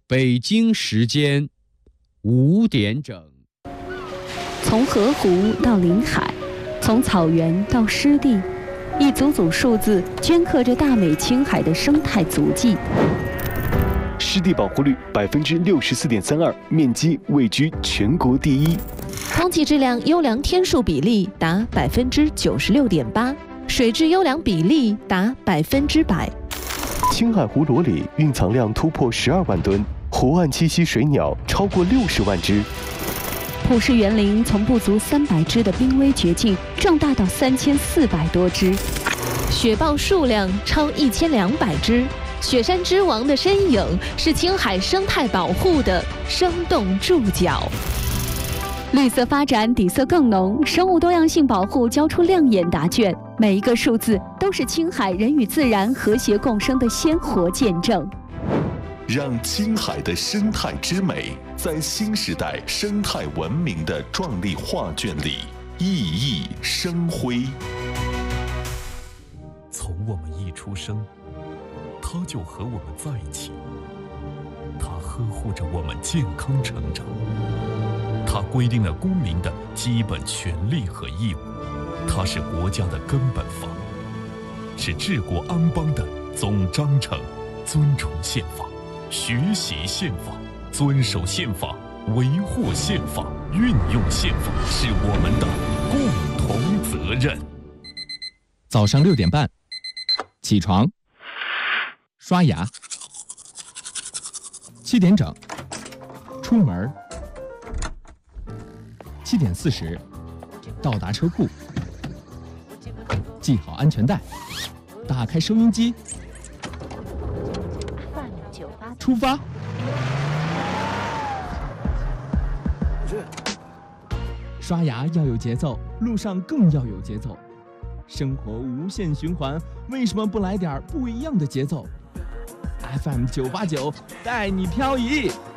北京时间5点整。 从河湖到临海，从草原到湿地，一组组数字镌刻着大美青海的生态足迹。 湿地保护率64.32%，面积位居全国第一。 空气质量优良天数比例达96.8%，水质优良比例达100%。 青海湖裸里蕴藏量突破12万吨，湖岸栖息水鸟超过60万只。 普氏园林从不足300只的濒危绝境壮大到3400多只， 雪豹数量超1200只。雪山之王的身影是青海生态保护的生动注脚。 绿色发展底色更浓，生物多样性保护交出亮眼答卷。每一个数字都是青海人与自然和谐共生的鲜活见证。 让青海的生态之美在新时代生态文明的壮丽画卷里熠熠生辉。 从我们一出生，他就和我们在一起，他呵护着我们健康成长，他规定了公民的基本权利和义务，他是国家的根本法，是治国安邦的总章程。尊崇宪法，学习宪法，遵守宪法，维护宪法，运用宪法，是我们的共同责任。 早上6点半，起床，刷牙，7点整，出门，7点40，到达车库，系好安全带，打开收音机，出发。刷牙要有节奏，路上更要有节奏。生活无限循环，为什么不来点不一样的节奏？ FM 989带你漂移。